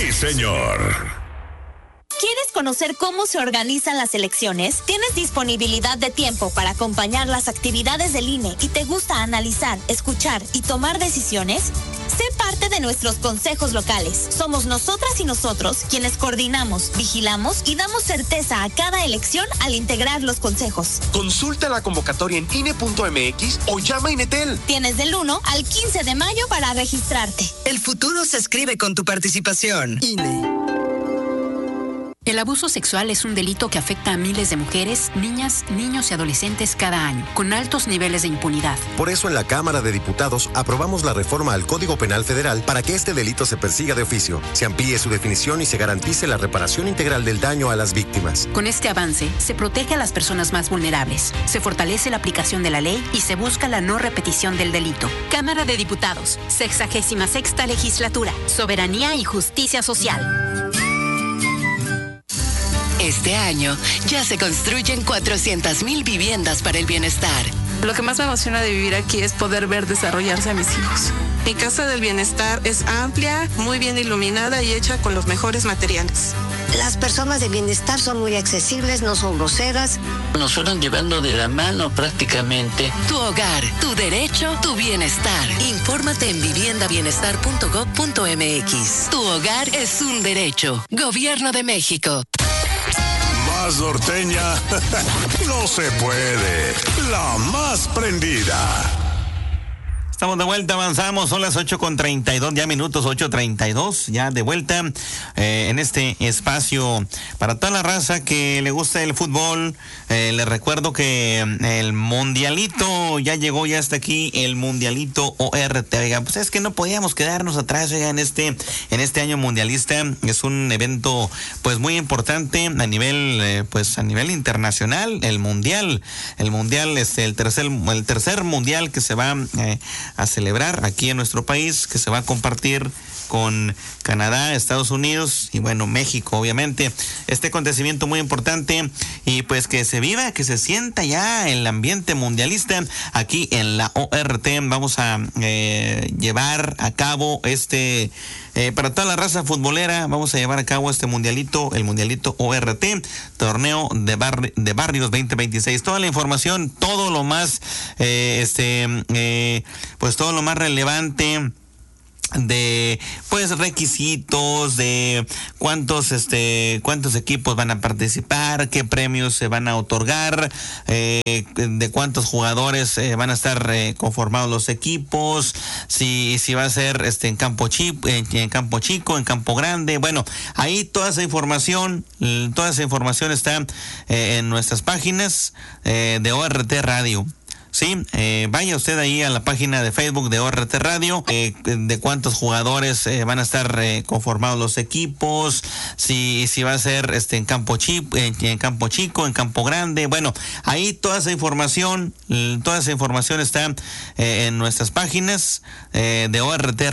Sí, señor. ¿Quieres conocer cómo se organizan las elecciones? ¿Tienes disponibilidad de tiempo para acompañar las actividades del INE y te gusta analizar, escuchar y tomar decisiones? Sé parte de nuestros consejos locales. Somos nosotras y nosotros quienes coordinamos, vigilamos y damos certeza a cada elección al integrar los consejos. Consulta la convocatoria en INE.mx o llama a Inetel. Tienes del 1 al 15 de mayo para registrarte. El futuro se escribe con tu participación. INE. El abuso sexual es un delito que afecta a miles de mujeres, niñas, niños y adolescentes cada año, con altos niveles de impunidad. Por eso en la Cámara de Diputados aprobamos la reforma al Código Penal Federal para que este delito se persiga de oficio, se amplíe su definición y se garantice la reparación integral del daño a las víctimas. Con este avance, se protege a las personas más vulnerables, se fortalece la aplicación de la ley y se busca la no repetición del delito. Cámara de Diputados, 66ª Legislatura, Soberanía y Justicia Social. Este año ya se construyen 400,000 viviendas para el bienestar. Lo que más me emociona de vivir aquí es poder ver desarrollarse a mis hijos. Mi Casa del Bienestar es amplia, muy bien iluminada y hecha con los mejores materiales. Las personas de bienestar son muy accesibles, no son groseras. Nos fueron llevando de la mano prácticamente. Tu hogar, tu derecho, tu bienestar. Infórmate en viviendabienestar.gov.mx. Tu hogar es un derecho. Gobierno de México. Más norteña no se puede. La más prendida. Estamos de vuelta, avanzamos, son las 8:32 ya minutos, 8:32 ya de vuelta en este espacio para toda la raza que le gusta el fútbol. Les recuerdo que el mundialito ya llegó, ya está aquí el mundialito ORT. Oiga, pues es que no podíamos quedarnos atrás, oiga, en este año mundialista. Es un evento pues muy importante a nivel a nivel internacional. El mundial es el tercer mundial que se va a celebrar aquí en nuestro país, que se va a compartir con Canadá, Estados Unidos y bueno, México, obviamente. Este acontecimiento muy importante y pues que se viva, que se sienta ya el ambiente mundialista aquí en la ORT. Vamos a llevar a cabo para toda la raza futbolera, vamos a llevar a cabo el mundialito ORT, Torneo de Barrios 2026. Toda la información, todo lo más, todo lo más relevante de pues requisitos, de cuántos equipos van a participar, qué premios se van a otorgar, de cuántos jugadores van a estar conformados los equipos, si va a ser en campo chico, en campo grande. Bueno, ahí toda esa información está en nuestras páginas de ORT Radio. Sí, vaya usted ahí a la página de Facebook de ORT Radio, de cuántos jugadores van a estar conformados los equipos, si va a ser en campo chico, en campo grande. Bueno, ahí toda esa información está en nuestras páginas de ORT